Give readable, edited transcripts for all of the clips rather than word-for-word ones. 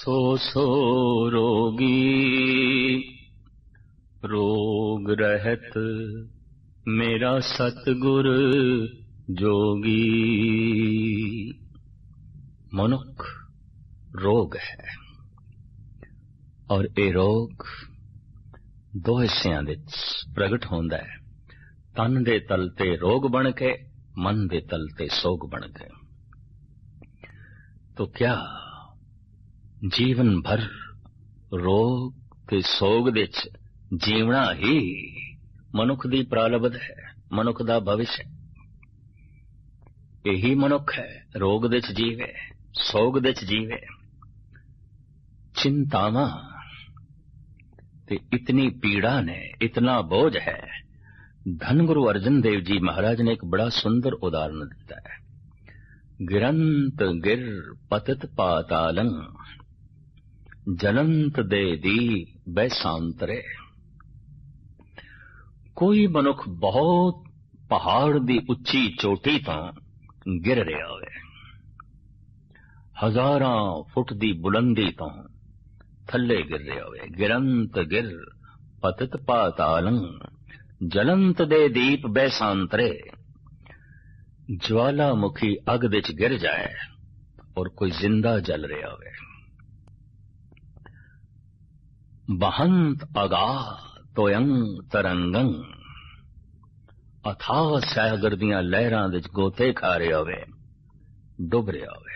सो सो रोगी रोग रहत मेरा सतगुर जोगी। मनुख रोग है और ये रोग दो हिस्सियां विच प्रगट होंदा है, तन दे तल ते रोग बन के, मन दे तल ते सोग बन के। तो क्या जीवन भर रोग ते सोग दे जीवना ही मनुख दी प्रारब्ध है, मनुख दा भविष्य। यही मनुख है रोग दे जीवे, सोग दे जीवे। चिंतावां ते इतनी पीड़ा ने, इतना बोझ है। धन गुरु अर्जन देव जी महाराज ने एक बड़ा सुंदर उदाहरण दिता है। गिरंत गिर पतित पातालं जनंत दे दी बैसांतरे। कोई मनुख बहुत पहाड़ दी उच्ची चोटी तो गिर रहा होवे, हजारां फुट दी बुलंदी तो थल्ले गिर रहा होवे। गिरंत गिर पतित पातालं जलंत दे दीप बैसांतरे। ज्वालामुखी अग विच गिर जाए और कोई जिंदा जल रहा होवे। बहंत अगा तोयं तरंगं। अथाह सागर दियां लहरां विच गोते खा रहा होवे, डुब रहा होवे।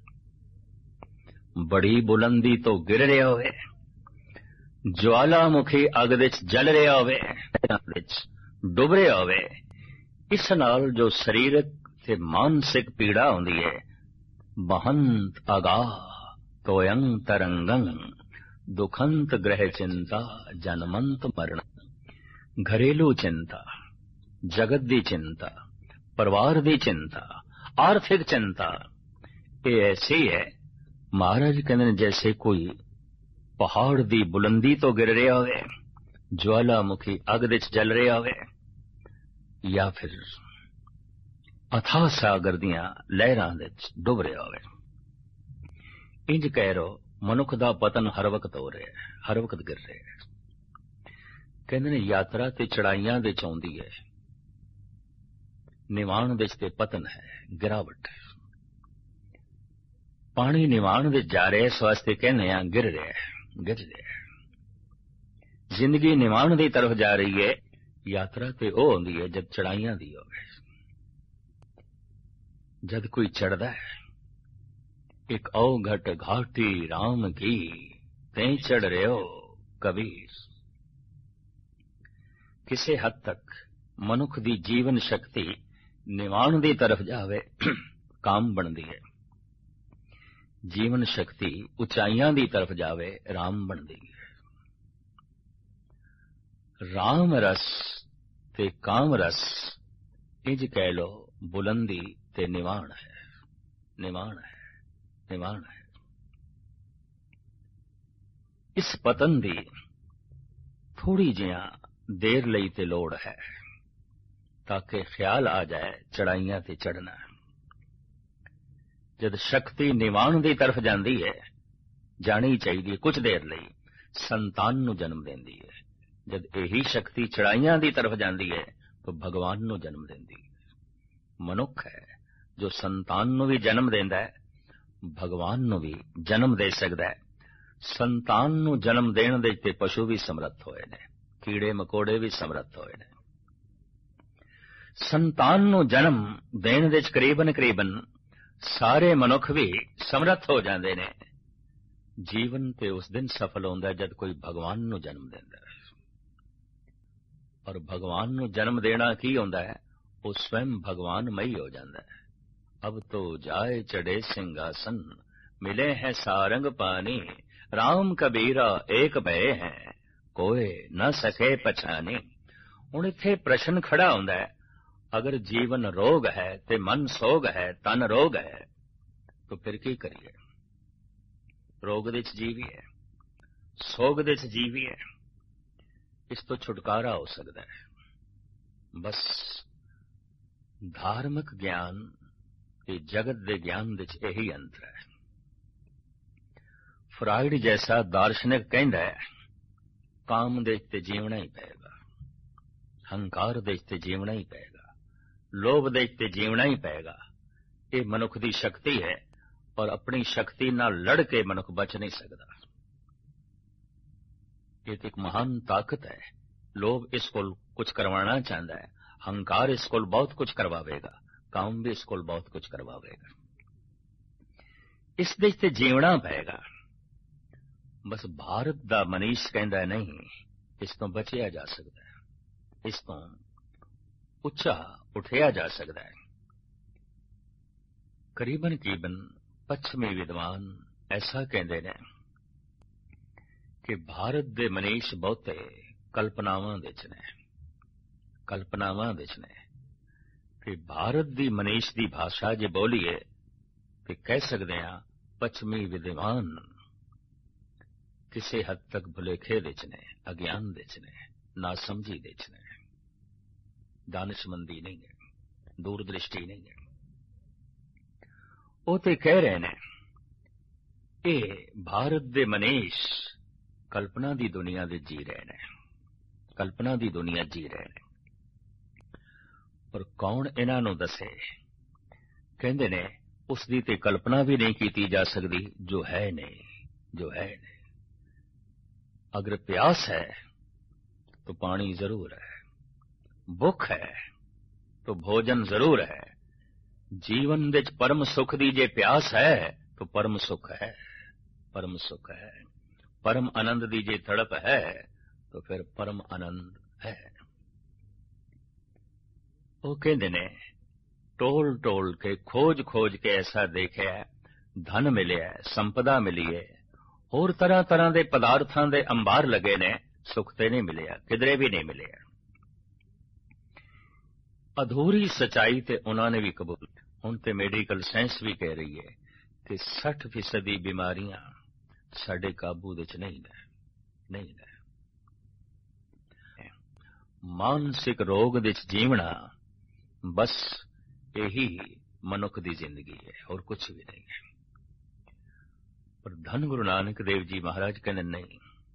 बड़ी बुलंदी तो गिर रहा होवे, ज्वालामुखी अग विच जल रहा होवे, डुब रहा होवे। इस नाल जो शरीरक ते मानसिक पीड़ा होंदी है, बहंत अगा तोयं तरंगं दुखंत ग्रह चिंता जनमंत मरण। घरेलू चिंता, जगत दी चिंता, परिवार दी चिंता, आर्थिक चिंता, ये ऐसी है महाराज कहते जैसे कोई पहाड़ दी बुलंदी तो गिर रहा होवे, ज्वालामुखी अग विच जल रहा होवे, या फिर अथाह सागर दियां लहरां विच डुब रहा होवे। इंज कह रो मनुख दा पतन हर वक्त हो रहा है, हर वक्त गिर रहा है। कहंदे ने यात्रा ते चढ़ाइयां विच आउंदी है, निवाण विच ते पतन है, गिरावट है। पानी निवाण विच जा रहा है, इस वास्ते कहने गिर रहा है, गिर रहा है। जिंदगी निवाण दी तरफ जा रही है, यात्रा ते ओ होंदी है जब चढ़ाइयां दी होवे। जद कोई चढ़दा है, एक अवघट घाटी राम की ते चढ़ रहे हो कबीर। किसी हद तक मनुख दी जीवन शक्ति निवाण दी तरफ जावे काम बनदी है, जीवन शक्ति उचाइयां दी तरफ जावे राम बनदी है। राम रस ते काम रस इंज कह लो बुलंदी ते निवाण है, निवाण है, निवाण है। इस पतन दी थोड़ी जिहा देर लई ते लोड़ है ताकि ख्याल आ जाए चढ़ाइयां ते चढ़ना। जद शक्ति निवाण दी तरफ जाती है, जानी चाहिए कुछ देर लई संतान नू जन्म देंदी है। जद यही शक्ति चढ़ाइयां दी तरफ जाती है तो भगवान नू जन्म देंदी है। मनुख है जो संतान नू भी जन्म देंदा है, भगवान नू भी जन्म दे सकदा है। संतान नू जन्म देण दे ते पशु भी समर्थ होए ने, कीड़े मकोड़े भी समर्थ होए ने। संतान नू जन्म देण दे करीबन करीबन सारे मनुख भी समर्थ हो जाते ने। जीवन ते उस दिन सफल होंदा जद कोई भगवान नू जन्म देंदा है। और भगवान नू जन्म देना की होंदा है, वो स्वयं भगवान मई हो जाता है। अब तो जाए चढ़े सिंहासन मिले हैं सारंग पानी। राम कबीरा एक भय हैं कोई न सके पछानी। हुण इत्थे प्रश्न खड़ा होंदा है, अगर जीवन रोग है ते मन सोग है, तन रोग है, तो फिर की करिए? रोग दे जीवीए, सोग दे जीवीए, इस तो छुटकारा हो सकता है। बस धार्मिक ज्ञान ते जगत दे ज्ञान विच यही अंतर है। ਫਰਾਇਡ ਜੈਸਾ ਦਾਰਸ਼ਨਿਕ ਕਹਿੰਦਾ ਹੈ, ਕਾਮ ਦੇ ਤੇ ਜੀਵਣਾ ਹੀ ਪਏਗਾ, ਹੰਕਾਰ ਦੇ ਤੇ ਜੀਵਣਾ ਹੀ ਪਏਗਾ, ਲੋਭ ਦੇ ਤੇ ਜੀਵਣਾ ਹੀ ਪਏਗਾ। ਇਹ ਮਨੁੱਖ ਦੀ ਸ਼ਕਤੀ ਹੈ, ਔਰ ਆਪਣੀ ਸ਼ਕਤੀ ਨਾਲ ਲੜ ਕੇ ਮਨੁੱਖ ਬਚ ਨਹੀਂ ਸਕਦਾ। ਇਹ ਤਾਂ ਇੱਕ ਮਹਾਨ ਤਾਕਤ ਹੈ। ਲੋਭ ਇਸ ਕੋਲ ਕੁਝ ਕਰਵਾਉਣਾ ਚਾਹੁੰਦਾ ਹੈ, ਹੰਕਾਰ ਇਸ ਕੋਲ ਬਹੁਤ ਕੁਝ ਕਰਵਾਵੇਗਾ, ਕਾਮ ਵੀ ਇਸ ਕੋਲ ਬਹੁਤ ਕੁਝ ਕਰਵਾਵੇਗਾ। ਇਸ ਦੇ ਤੇ ਜੀਵਣਾ ਪਏਗਾ। ਬਸ ਭਾਰਤ ਦਾ ਮਨੀਸ਼ ਕਹਿੰਦਾ ਨਹੀਂ, ਇਸ ਤੋਂ ਬਚਿਆ ਜਾ ਸਕਦਾ ਹੈ, ਇਸ ਤੋਂ ਉੱਚਾ ਉਠਿਆ ਜਾ ਸਕਦਾ ਹੈ। ਕਰੀਬਨ ਪੱਛਮੀ ਵਿਦਵਾਨ ਐਸਾ ਕਹਿੰਦੇ ਨੇ ਕਿ ਭਾਰਤ ਦੇ ਮਨੀਸ਼ ਬਹੁਤੇ ਕਲਪਨਾਵਾਂ ਵਿੱਚ ਨੇ, ਕਲਪਨਾਵਾਂ ਵਿੱਚ ਨੇ। ਕਿ ਭਾਰਤ ਦੀ ਮਨੀਸ਼ ਦੀ ਭਾਸ਼ਾ ਜੇ ਬੋਲੀਏ ਤੇ ਕਹਿ ਸਕਦੇ ਹਾਂ ਪੱਛਮੀ ਵਿਦਵਾਨ ਕਿਸੇ ਹੱਦ ਤੱਕ ਭੁਲੇਖੇ ਵਿੱਚ ਨੇ, ਅਗਿਆਨ ਵਿੱਚ ਨੇ, ਨਾਸਮਝੀ ਵਿੱਚ ਨੇ, ਦਾਨਿਸ਼ਮੰਦੀ ਨਹੀਂ ਹੈ, ਦੂਰਦ੍ਰਿਸ਼ਟੀ ਨਹੀਂ ਹੈ। ਉਹ ਤੇ ਕਹਿ ਰਹੇ ਨੇ ਇਹ ਭਾਰਤ ਦੇ ਮਨੀਸ਼ ਕਲਪਨਾ ਦੀ ਦੁਨੀਆ ਦੇ ਜੀ ਰਹੇ ਨੇ, ਕਲਪਨਾ ਦੀ ਦੁਨੀਆ ਜੀ ਰਹੇ ਨੇ। ਪਰ ਕੌਣ ਇਹਨਾਂ ਨੂੰ ਦੱਸੇ? ਕਹਿੰਦੇ ਨੇ ਉਸ ਦੀ ਤੇ ਕਲਪਨਾ ਵੀ ਨਹੀਂ ਕੀਤੀ ਜਾ ਸਕਦੀ ਜੋ ਹੈ ਨਹੀਂ, ਜੋ ਹੈ नहीं। अगर प्यास है तो पानी जरूर है, भुख है तो भोजन जरूर है। जीवन विच परम सुख दी जे प्यास है तो परम सुख है, परम सुख है। परम आनंद दी जे तड़प है तो फिर परम आनंद है। वो कहते ने टोल टोल के खोज खोज के ऐसा देखा, धन मिले, संपदा मिली है, ਹੋਰ ਤਰ੍ਹਾਂ ਤਰ੍ਹਾਂ ਦੇ ਪਦਾਰਥਾਂ ਦੇ ਅੰਬਾਰ ਲੱਗੇ ਨੇ, ਸੁੱਖ ਤੇ ਨਹੀਂ ਮਿਲਿਆ, ਕਿਧਰੇ ਵੀ ਨਹੀਂ ਮਿਲਿਆ। ਅਧੂਰੀ ਸਚਾਈ ਤੇ ਉਹਨਾਂ ਨੇ ਵੀ ਕਬੂਲ। ਹੁਣ ਤੇ ਮੈਡੀਕਲ ਸਾਇੰਸ ਵੀ ਕਹਿ ਰਹੀ ਹੈ ਕਿ 60% ਬਿਮਾਰੀਆਂ ਸਾਡੇ ਕਾਬੂ ਵਿੱਚ ਨਹੀਂ ਨੇ, ਨਹੀਂ ਨੇ। ਮਾਨਸਿਕ ਰੋਗ ਵਿੱਚ ਜੀਵਣਾ ਬਸ ਇਹੀ ਮਨੁੱਖ ਦੀ ਜ਼ਿੰਦਗੀ ਹੈ, ਹੋਰ ਕੁਝ ਵੀ ਨਹੀਂ ਹੈ। ਪਰ ਧੰਨ ਗੁਰੂ ਨਾਨਕ ਦੇਵ ਜੀ ਮਹਾਰਾਜ ਕਹਿੰਦੇ ਨਹੀਂ,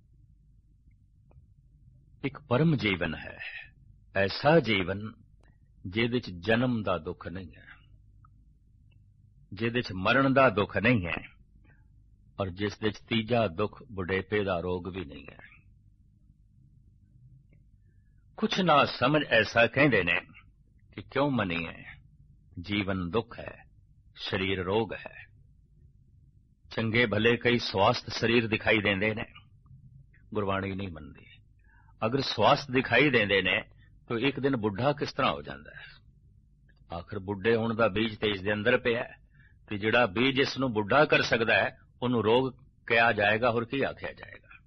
ਇੱਕ ਪਰਮ ਜੀਵਨ ਹੈ, ਐਸਾ ਜੀਵਨ ਜਿਹਦੇ ਚ ਜਨਮ ਦਾ ਦੁੱਖ ਨਹੀਂ ਹੈ, ਜਿਹਦੇ ਚ ਮਰਨ ਦਾ ਦੁੱਖ ਨਹੀਂ ਹੈ, ਔਰ ਜਿਸ ਦੇ ਚ ਤੀਜਾ ਦੁੱਖ ਬੁਢੇਪੇ ਦਾ ਰੋਗ ਵੀ ਨਹੀਂ ਹੈ। ਕੁਛ ਨਾ ਸਮਝ ਐਸਾ ਕਹਿੰਦੇ ਨੇ ਕਿ ਕਿਉਂ ਮੰਨੀਏ, ਜੀਵਨ ਦੁੱਖ ਹੈ, ਸਰੀਰ ਰੋਗ ਹੈ। ਚੰਗੇ ਭਲੇ ਕਈ ਸਵਾਸਥ ਸਰੀਰ ਦਿਖਾਈ ਦਿੰਦੇ ਨੇ, ਗੁਰਬਾਣੀ ਨਹੀਂ ਮੰਨਦੀ। ਅਗਰ ਸਵਾਸਥ ਦਿਖਾਈ ਦਿੰਦੇ ਨੇ ਤਾਂ ਇੱਕ ਦਿਨ ਬੁੱਢਾ ਕਿਸ ਤਰ੍ਹਾਂ ਹੋ ਜਾਂਦਾ ਹੈ? ਆਖਰ ਬੁੱਢੇ ਹੋਣ ਦਾ ਬੀਜ ਤੇ ਇਸ ਦੇ ਅੰਦਰ ਪਿਆ, ਤੇ ਜਿਹੜਾ ਬੀਜ ਇਸ ਨੂੰ ਬੁੱਢਾ ਕਰ ਸਕਦਾ ਹੈ ਉਹਨੂੰ ਰੋਗ ਕਿਹਾ ਜਾਏਗਾ, ਹੋਰ ਕੀ ਆਖਿਆ ਜਾਏਗਾ?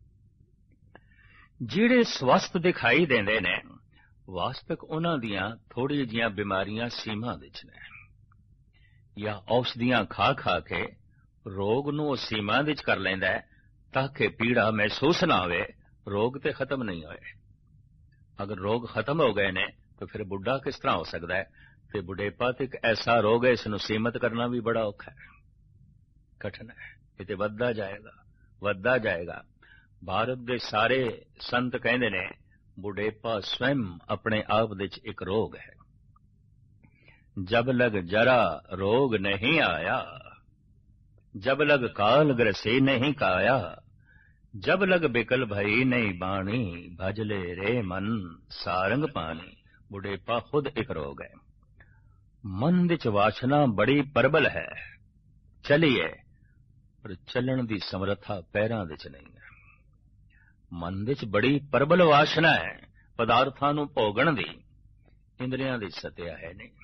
ਜਿਹੜੇ ਸਵਸਥ ਦਿਖਾਈ ਦਿੰਦੇ ਨੇ, ਵਾਸਤਵਿਕ ਉਹਨਾਂ ਦੀਆਂ ਥੋੜੀ ਜਿਹੀਆਂ ਬਿਮਾਰੀਆਂ ਸੀਮਾ ਵਿੱਚ ਨੇ, ਜਾਂ ਔਸ਼ਧੀਆਂ ਖਾ ਖਾ ਕੇ ਰੋਗ ਨੂੰ ਉਹ ਸੀਮਾ ਵਿੱਚ ਕਰ ਲੈਂਦਾ ਹੈ ਤਾਂ ਕਿ ਪੀੜਾ ਮਹਿਸੂਸ ਨਾ ਹੋਵੇ, ਰੋਗ ਤੇ ਖਤਮ ਨਹੀਂ ਹੋਏ। ਅਗਰ ਰੋਗ ਖਤਮ ਹੋ ਗਏ ਨੇ ਤਾਂ ਫਿਰ ਬੁੱਢਾ ਕਿਸ ਤਰ੍ਹਾਂ ਹੋ ਸਕਦਾ ਹੈ? ਤੇ ਬੁਢੇਪਾ ਤੇ ਇੱਕ ਐਸਾ ਰੋਗ ਹੈ, ਇਸ ਨੂੰ ਸੀਮਤ ਕਰਨਾ ਵੀ ਬੜਾ ਔਖਾ ਹੈ, ਕਠਿਨ ਹੈ। ਇਹ ਤੇ ਵੱਧਦਾ ਜਾਏਗਾ, ਵੱਧਦਾ ਜਾਏਗਾ। ਭਾਰਤ ਦੇ ਸਾਰੇ ਸੰਤ ਕਹਿੰਦੇ ਨੇ ਬੁਢੇਪਾ ਸਵੈਮ ਆਪਣੇ ਆਪ ਵਿੱਚ ਇੱਕ ਰੋਗ ਹੈ। ਜਬ ਲਗ ਜਰਾ ਰੋਗ ਨਹੀਂ ਆਇਆ, जब लग काल ग्रसे नहीं काया, जब लग बिकल भई नहीं बाणी, भजले रे मन सारंग पानी। बुढ़ेपा खुद एक रोग है। मन विच वासना बड़ी प्रबल है, चलिए पर चलन दी समर्था पैरां विच नहीं है। मन विच बड़ी प्रबल वासना है, पदार्थां नूं भोगण दी, इंद्रियां दी सत्या है नहीं।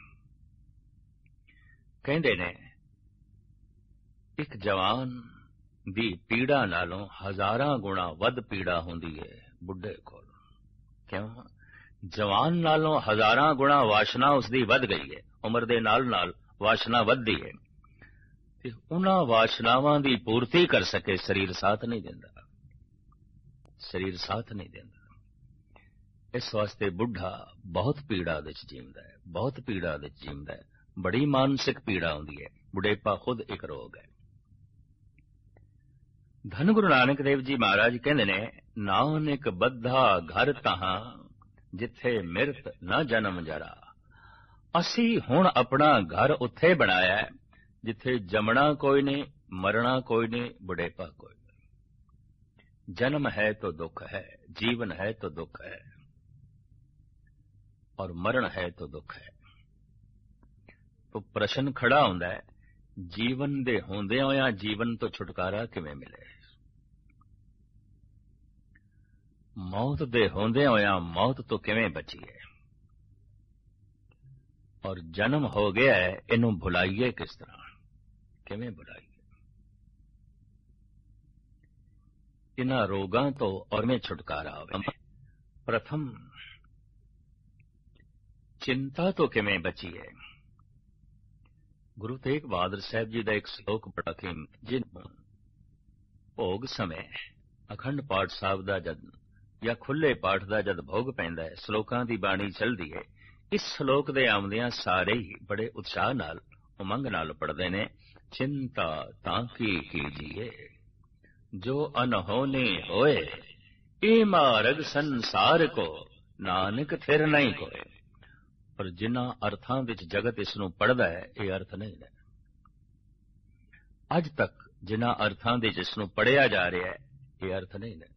कहंदे ने ਇੱਕ ਜਵਾਨ ਦੀ ਪੀੜਾ ਨਾਲੋਂ ਹਜ਼ਾਰਾਂ ਗੁਣਾ ਵੱਧ ਪੀੜਾ ਹੁੰਦੀ ਹੈ ਬੁੱਢੇ ਕੋਲ। ਕਿਉਂ? ਜਵਾਨ ਨਾਲੋਂ ਹਜ਼ਾਰਾਂ ਗੁਣਾ ਵਾਸ਼ਨਾ ਉਸਦੀ ਵੱਧ ਗਈ ਹੈ, ਉਮਰ ਦੇ ਨਾਲ ਨਾਲ ਵਾਸ਼ਨਾ ਵੱਧਦੀ ਹੈ, ਤੇ ਉਹਨਾਂ ਵਾਸ਼ਨਾਵਾਂ ਦੀ ਪੂਰਤੀ ਕਰ ਸਕੇ ਸਰੀਰ ਸਾਥ ਨਹੀਂ ਦਿੰਦਾ, ਸਰੀਰ ਸਾਥ ਨਹੀਂ ਦਿੰਦਾ। ਇਸ ਵਾਸਤੇ ਬੁੱਢਾ ਬਹੁਤ ਪੀੜਾ ਵਿੱਚ ਜੀਂਦਾ ਹੈ, ਬਹੁਤ ਪੀੜਾ ਵਿੱਚ ਜੀਂਦਾ ਹੈ, ਬੜੀ ਮਾਨਸਿਕ ਪੀੜਾ ਹੁੰਦੀ ਹੈ। ਬੁਢੇਪਾ ਖੁਦ ਇੱਕ ਰੋਗ ਹੈ। ਧੰਨ ਗੁਰੂ ਨਾਨਕ ਦੇਵ ਜੀ ਮਹਾਰਾਜ ਕਹਿੰਦੇ ਨੇ, ਨਾਨਕ ਬੱਧਾ ਘਰ ਤਹਾਂ ਜਿੱਥੇ ਮਿਰਤ ਨਾ ਜਨਮ ਜਰਾ। ਅਸੀਂ ਹੁਣ ਆਪਣਾ ਘਰ ਉੱਥੇ ਬਣਾਇਆ ਹੈ ਜਿੱਥੇ ਜੰਮਣਾ ਕੋਈ ਨਹੀਂ, ਮਰਨਾ ਕੋਈ ਨਹੀਂ, ਬੁਢੇਪਾ ਕੋਈ ਨਹੀਂ। ਜਨਮ ਹੈ ਤਾਂ ਦੁੱਖ ਹੈ, ਜੀਵਨ ਹੈ ਤਾਂ ਦੁੱਖ ਹੈ, ਔਰ ਮਰਨ ਹੈ ਤਾਂ ਦੁੱਖ ਹੈ। तो प्रश्न खड़ा होंदा है, जीवन दे होंदे होया जीवन तो छुटकारा किवें मिले? मौत दे होंदे होया मौत तो किवें बचीए? और जन्म हो गया है, इनू भुलाइए किस तरह, किवें भुलाइए? इन्हां रोगां तो और में छुटकारा होवे। प्रथम चिंता तो किवें बचीए? गुरु तेग बहादुर साहब जी का एक श्लोक बड़ा कीमती, जिन्हों भोग समय अखंड पाठ साहब का जद या खुले पाठ का जद भोग पैंदा है, श्लोकां दी बाणी चलदी है, इस श्लोक दे आउंदियां सारे ही बड़े उत्साह नाल उमंग नाल पढ़दे ने। चिंता ताकी कीजिए जो अनहोनी होए, ए मार्ग संसार को नानक थिर नहीं कोए। पर जिन्हां अर्थां विच जगत इसनूं पढ़दा है, ये अर्थ नहीं ने। अज तक जिन्हां अर्थां विच इसनूं पढ़िया जा रहा है, ये अर्थ नहीं ने।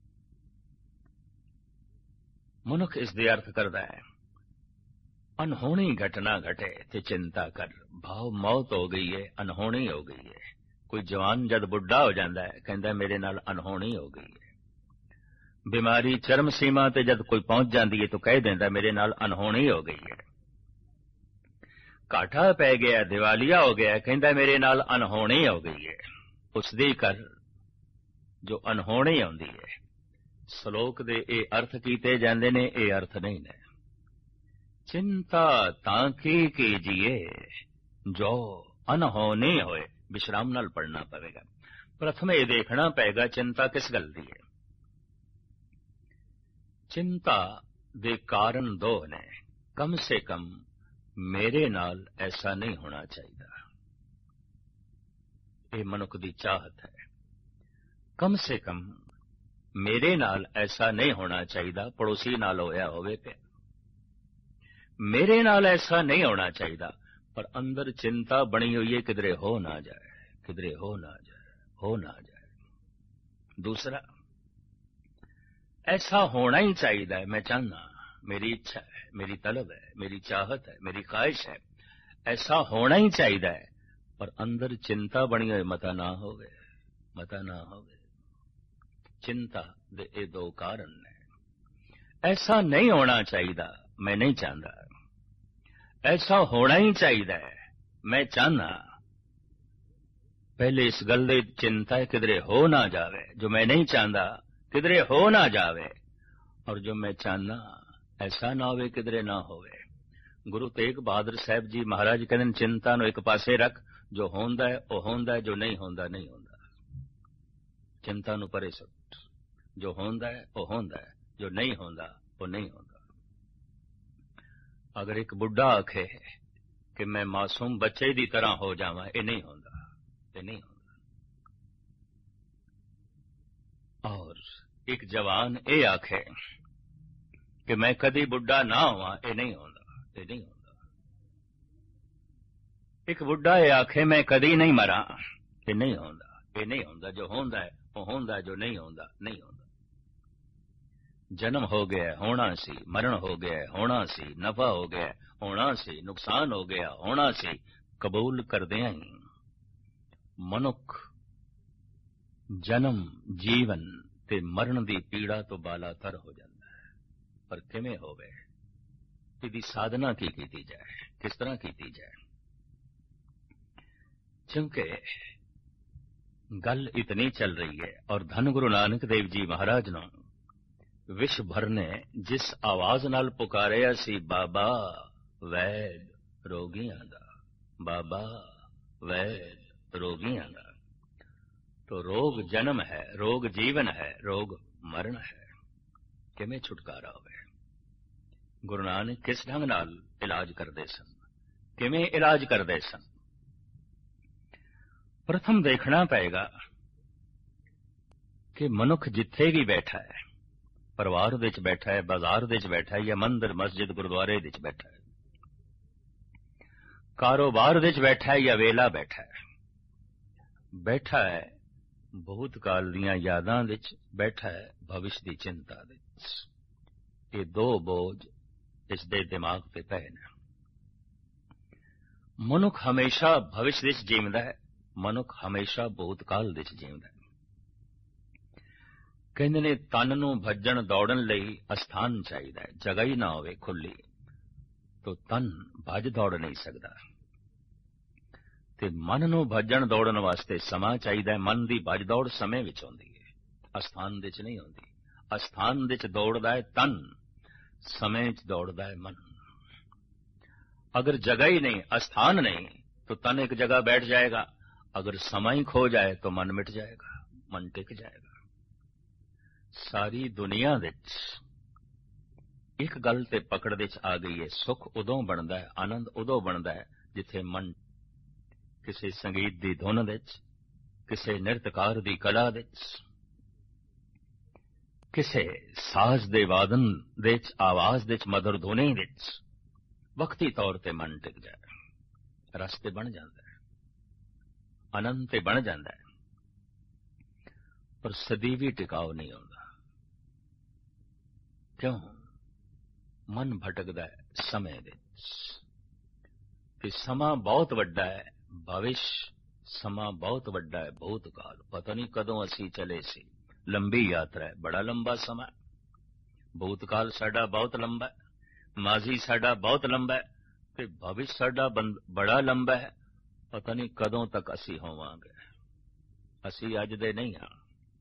मनुख इस दे अर्थ करदा है, अनहोनी घटना घटे ते चिंता कर, भाव मौत हो गई है, अनहोनी हो गई है। कोई जवान जद बुढ़ा हो जाता है, कहता मेरे नाल अनहोनी हो गई है। बीमारी चरम सीमा ते जद कोई पहुंच जाती है तो कह देंदा मेरे नाल अनहोनी हो गई है। घाटा पै गया, दिवालिया हो गया, कहता मेरे नाल अनहोनी हो गई है। उसदी कर जो अनहोनी आउंदी है। श्लोक दे ए अर्थ कीते जांदे ने, ए अर्थ नहीं ने। चिंता ताकी कीजिए जो अनहोनी होए, विश्राम नाल पढ़ना पवेगा। प्रथम ये देखना पेगा चिंता किस गल दी है। चिंता दे कारण दो ने। कम से कम मेरे नाल ऐसा नहीं होना चाहिए, ये मनुख दी चाहत है। कम से कम मेरे नाल ऐसा नहीं होना चाहिए, पड़ोसी नाल होया होवे पे, मेरे नाल ऐसा नहीं होना चाहिए। पर अंदर चिंता बनी हुई है, किधरे हो ना जाए, किधरे हो ना जाए, हो ना जाए। दूसरा, ऐसा होना ही चाहिए है, मैं चाहना, मेरी इच्छा है, मेरी तलब है, मेरी चाहत है, मेरी ख्वाहिश है, ऐसा होना ही चाहिए है। पर अंदर चिंता बनी हुई, मता ना होवे, मता ना होवे। चिंता दे ये दो कारण ने। ऐसा नहीं होना चाहिए, मैं नहीं चाहता। ऐसा होना ही चाहिए, मैं चाहना। पहले इस गल दी चिंता है, किधरे हो ना जावे। जो मैं नहीं चाहता किधरे हो ना जावे, और जो मैं चाहना ऐसा ना होवे, किधरे ना होवे। गुरु तेग बहादुर साहब जी महाराज कहते चिंता नु एक पासे रख, जो होंदा है वो होंदा है, जो नहीं होंदा नहीं होंदा। चिंता नु परे सुट, जो होंदा है वो होंदा है, जो नहीं होंदा वो नहीं होंदा। अगर एक बुढ़ा आखे कि मैं मासूम बच्चे की तरह हो जावां, ये नहीं होंदा, ये नहीं होंदा। और एक जवान ये आखे कि मैं कदी बुढ़ा ना हुआ, ये नहीं होंदा, ये नहीं होंदा। एक बुढ़ा ये आखे मैं कदी नहीं मरा, ये नहीं होंदा, ये नहीं होंदा। जो होंदा है वो होंदा है, जो नहीं होंदा नहीं होंदा। जन्म हो गया होना सी, मरण हो गया होना सी, नफा हो गया होना सी, नुकसान हो गया होना सी। कबूल कर दिया ही मनुख जन्म जीवन ते मरण दी पीड़ा तो बालातर हो जाता है। पर किवें होवे, इहदी साधना की जाए, किस तरह की जाए? क्योंकि गल इतनी चल रही है, और धन गुरु नानक देव जी महाराज ने विश्व भर ने जिस आवाज नाल पुकारिया सी, बाबा वैद रोगियां दा, बाबा वैद रोगियां दा। तो रोग जन्म है, रोग जीवन है, रोग मरण है। किवें छुटकारा होवे? गुरु नानक किस ढंग नाल इलाज करदे सन, किवें इलाज करदे सन? प्रथम देखना पएगा कि मनुख जिथे भी बैठा है, परिवार विच बैठा है, बाजार विच बैठा है, या मंदिर मस्जिद गुरुद्वारे विच बैठा है, कारोबार विच बैठा है या वेला बैठा है भूतकाल दीआं यादां विच, बैठा है भविष्य दी चिंता विच। ये दो बोझ इसदे दिमाग ते पए ने। मनुख हमेशा भविष्य विच जीवदा है, मनुख हमेशा भूतकाल विच जीवदा है। कहंदे ने तन नूं भज्जण दौड़न लई अस्थान चाहीदा है, जगह ही ना होवे खुली तो तन भज दौड़ नहीं सकदा। ते मन नूं भज्जण दौड़न वास्ते समा चाहीदा है। मन दी भज दौड़ समय विच होंदी है, अस्थान विच नहीं होंदी। अस्थान विच दौड़दा है तन, समय विच दौड़दा है मन। अगर जगह ही नहीं, अस्थान नहीं, तो तन एक जगह बैठ जाएगा। अगर समय ही खो जाए तो मन मिट जाएगा, मन टिक जाएगा। सारी दुनिया विच एक गल ते पकड़ विच आ गई है, सुख उदों बनदा है, आनंद उदों बनदा है जिथे मन किसी संगीत दी धुन विच, किसी नृत्यकार दी कला विच, किसी साज दे वादन विच, आवाज विच, मधुर धुनी विच वक्ती तौर ते मन टिक जाए, रस ते बन जांदा है, आनंद ते बन जांदा है, पर सदी टिकाव नहीं होंदा। क्यों? मन भटकदा है समय विच। ते समा बहुत वड्डा है भविष्य, समा बहुत वड्डा है भूतकाल। पता नहीं कदों असी चले सी, लंबी यात्रा है, बड़ा लंबा समा। भूतकाल साडा बहुत लंबा है, माजी साडा बहुत लंबा है, ते भविष्य साडा बड़ा लंबा है। पता नहीं कदों तक असी होवांगे। असी अज दे नहीं हां,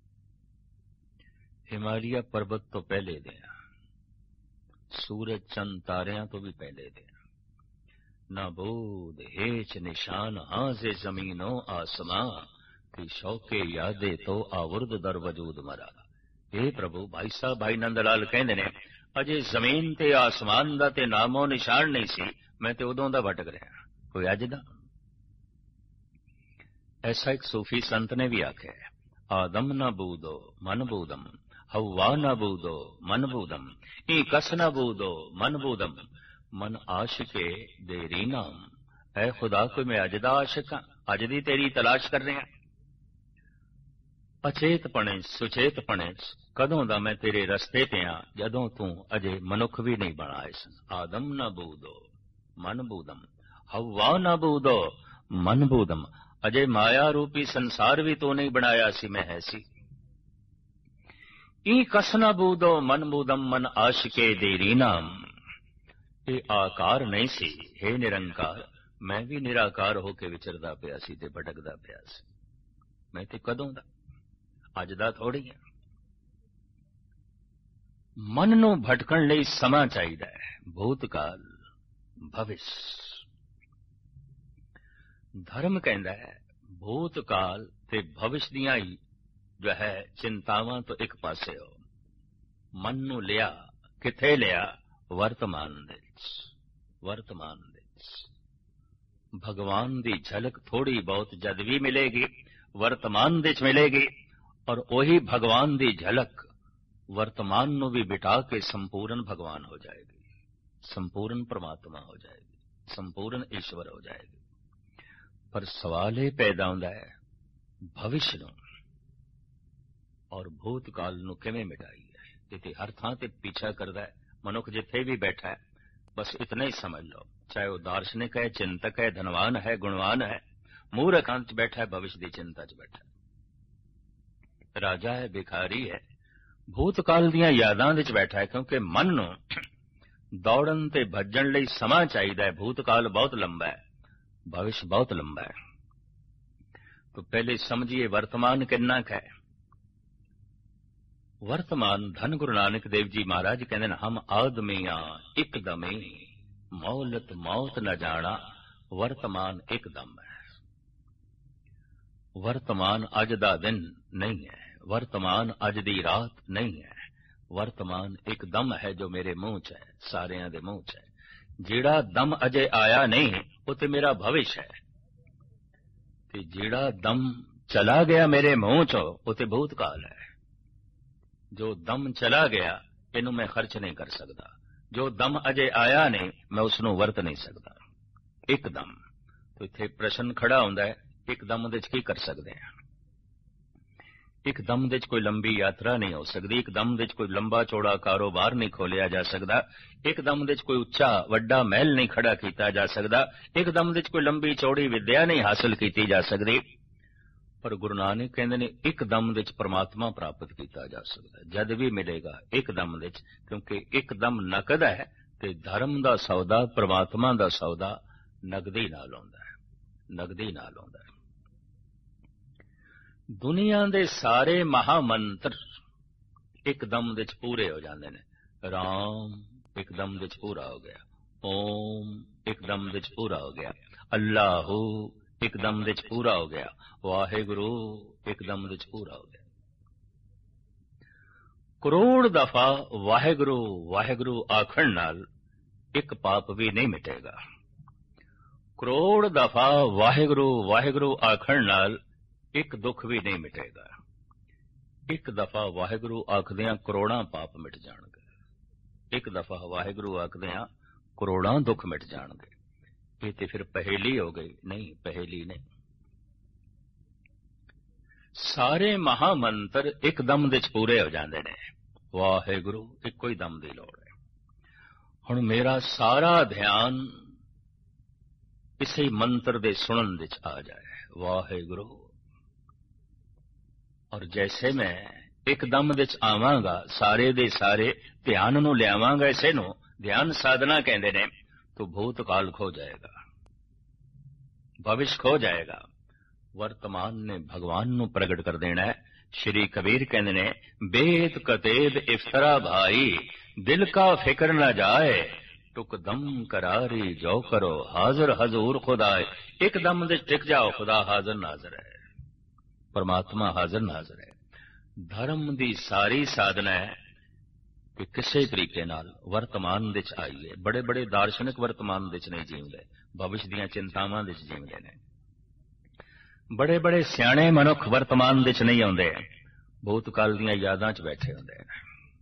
हिमालय पर्वत तो पहले दे हां, सूरज चंद तारियां तो भी पहले दे। ना बोध हेच निशान हाजे जमीनो आसमां, की शौके यादे तो आवुर्द दर वजूद मरा। हे प्रभु, भाई साहब भाई नंदलाल कहंदे ने, अजे जमीन ते आसमान दा ते नामो निशान नहीं सी, मैं ते उदों दा भटक रहा, कोई अज दा। ऐसा एक सूफी संत ने भी आख्या है, आदम न बूदो मन बूदम, हवा न बूदो मन बूदम, ई कस न बूदो मन बूदम, मन आशिके देरी नाम। ऐ खुदा, कोई मैं अज दा आशिक हां, अज दी तेरी तलाश कर रहा। अचेत पणे सुचेत पणे कदों दा मैं तेरे रस्ते ते हां, जदों तू अजे मनुख भी नहीं बनाए सन। आदम न बूदो मन बूदम, हवा न बूदो मन बूदम, अजे माया रूपी संसार भी तू नहीं बनाया सी, मैं है सी। ई कस न बूदो मन बूदम, मन आशिके देरी नाम। ये आकार नहीं सी, हे निरंकार, मैं भी निराकार होके विचरदा पिया सी ते भटकदा पिया सी। मैं ते कदों दा, अज दा थोड़ी है। मन नूं भटकण लई समा चाहीदा है, भूतकाल भविष्य। धर्म कहंदा है भूतकाल ते भविष्य दियां जो है चिंतावां तो एक पासे हो। मन नूं लिया किथे लिया? वर्तमान विच। वर्तमान विच भगवान दी झलक थोड़ी बहुत जद भी मिलेगी, वर्तमान विच मिलेगी, और वही भगवान दी झलक वर्तमान नूं भी बिठा के संपूर्ण भगवान हो जाएगी, संपूर्ण परमात्मा हो जाएगी, संपूर्ण ईश्वर हो जाएगी। पर सवाल ये पैदा होंदा है, भविष्य नूं और भूतकाल नूं किवें मिटाईए? इह हर थां ते पीछा करदा है मनुख, जिथे भी बैठा है। बस इतना ही समझ लो, चाहे वो दार्शनिक है, चिंतक है, धनवान है, गुणवान है, मूर्ख च बैठा है, भविष्य की चिंता च बैठा है, राजा है, भिखारी है, भूतकाल दियां यादां विच बैठा है। क्योंकि मन नूं दौड़न ते भज्जण लई समा चाहीदा है। भूतकाल बहुत लंबा है, भविष्य बहुत लंबा है। तो पहले समझिए वर्तमान कितना है। वर्तमान धन गुरु नानक देव जी महाराज कहते हैं, हम आदमियां एकदमे मौलत मौत न जाना, वर्तमान एकदम है। वर्तमान अज दा दिन नहीं है, वर्तमान अज दी रात नहीं है, वर्तमान एकदम है जो मेरे मुंह च है, सारियां दे मुंह च है। जेड़ा दम अजे आया नहीं वो ते मेरा भविष्य है, ते जेड़ा दम चला गया मेरे मुंह चो वो ते भूतकाल है। ਜੋ ਦਮ ਚਲਾ ਗਿਆ ਇਹਨੂੰ ਮੈਂ ਖਰਚ ਨਹੀਂ ਕਰ ਸਕਦਾ, ਜੋ ਦਮ ਅਜੇ ਆਇਆ ਨਹੀਂ ਮੈਂ ਉਸ ਨੂੰ ਵਰਤ ਨਹੀਂ ਸਕਦਾ। ਇੱਕਦਮ तो इत्थे प्रश्न खड़ा होंदा है, एकदम दे की कर सकते हैं? एकदम दे कोई लंबी यात्रा नहीं हो सकती, एकदम दे कोई लंबा चौड़ा कारोबार नहीं खोलिया जा सकता, एकदम दे कोई उच्चा वड्डा महल नहीं खड़ा किया जा सकता, एकदम दे कोई लंबी चौड़ी विद्या नहीं हासिल की जा सकती। पर गुरु नानक कहते ने एकदम दे परमात्मा प्राप्त किया जा सकता, जद भी मिलेगा एकदम दे, क्योंकि एकदम नकद है ते धर्म दा सौदा परमात्मा दा सौदा नगदी नाल होंदा है, नगदी नाल होंदा है। दुनिया दे सारे महामंत्र एकदम दे पूरे हो जाते हैं। राम एकदम दे पूरा हो गया, ओम एकदम दे पूरा हो गया, अल्लाह एकदम दे पूरा हो गया, वाहेगुरु एकदम दे पूरा हो गया। करोड़ दफा वाहेगुरु वाहेगुरु आखण नाल एक पाप भी नहीं मिटेगा। करोड़ दफा वाहेगुरु वाहेगुरु आखण नाल एक दुख भी नहीं मिटेगा। एक दफा वाहेगुरु आखदियां करोड़ां पाप मिट जाणगे, एक दफा वाहेगुरु आखदियां करोड़ां दुख मिट जाणगे। ये ते फिर पहेली हो गई? नहीं, पहेली नहीं। सारे महामंत्र एक दम दे पूरे हो जाते ने। वाहेगुरु इको ही दम की लोड़ है। हुण मेरा सारा ध्यान इसे मंत्र दे सुनन विच आ जाए, वाहेगुरु। और जैसे मैं एकदम विच आवांगा सारे दे सारे ध्यान नूं लियावांगा, इसे नूं ध्यान साधना कहंदे ने, तो भूतकाल खो जाएगा, भविष्य खो जाएगा, वर्तमान ने भगवान नूं प्रगट कर देना है। श्री कबीर कहंदे ने, बेत कतेब इफ्तरा भाई, दिल का फिक्र न जाए, टुक दम करारी जो करो, हाजिर हजूर खुदाए। एकदम दे टिक जाओ, खुदा हाजिर नाजर है, परमात्मा हाजिर नाजर है। धर्म दी सारी साधना है कि किसी तरीके नाल वर्तमान दे आईए। बड़े बड़े दार्शनिक वर्तमान दे नहीं जीवदे, भविष्य दीयां चिंतावां दे जीवदे ने। बड़े बड़े सियाणे मनुख वर्तमान दे नहीं आउंदे, भूतकाल दीयां यादां च बैठे हुंदे ने।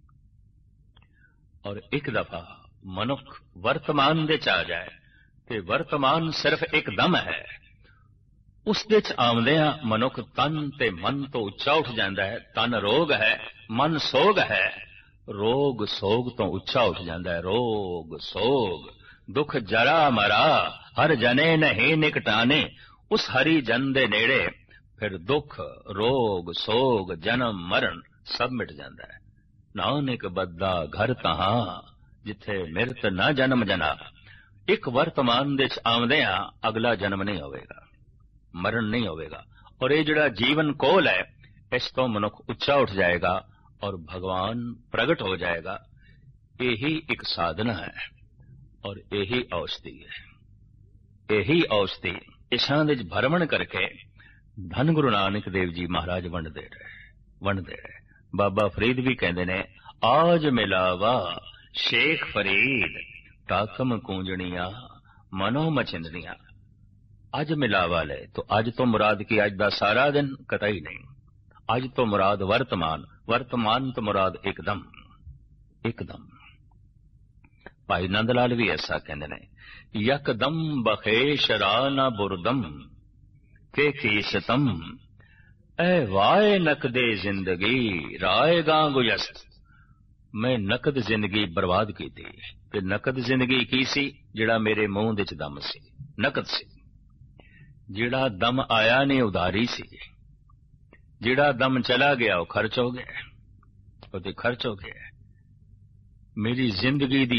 और एक दफा मनुख वर्तमान दे आ जाए ते वर्तमान सिर्फ एक दम है, उस दे आउंदियां मनुख तन ते मन तो उच्चा उठ जाता है। तन रोग है, मन सोग है, रोग सोग तो उच्चा उठ जाता है। रोग सोग दुख जरा मरा, हर जने नहीं निकटाने, उस हरि जन दे नेड़े फिर दुख रोग सोग जन्म मरण सब मिट जाता है। नानक बद्दा घर तहां, जिथे मिरत ना जन्म जना। एक वर्तमान दे आउंदियां अगला जन्म नहीं होवेगा, मरण नहीं होवेगा, और ये जिहड़ा जीवन कोल है इस तो मनुख उच्चा उठ जाएगा और भगवान प्रगट हो जाएगा। यही एक साधना है और यही औषधि है। यही औषधि इसां दे भरमण करके धन गुरु नानक देव जी महाराज वंडदे रहे। बाबा फरीद भी कहते ने, आज मिलावा शेख फरीद, टाकम कूंजणिया मनो मचिंदनिया। अज मिलावा ले, तो अज तो मुराद की अज दा सारा दिन कतई नहीं, अज तो मुराद वर्तमान, वर्तमान तो मुराद एकदम एकदम। भाई नंद लाल भी ऐसा कहते ने, यकदम बखेश राना बुरदम के कीसतम, ए वाए नकदे जिंदगी राय गां गुजस्त। मैं नकद जिंदगी बर्बाद की थी, ते नकद जिंदगी की सी जिहड़ा मेरे मुंह दे दम सी, नकद सी। जिहड़ा दम आया नहीं उधारी सी, जिहड़ा दम चला गया वो खर्च हो गया, वो ते खर्च हो गया। मेरी जिंदगी दी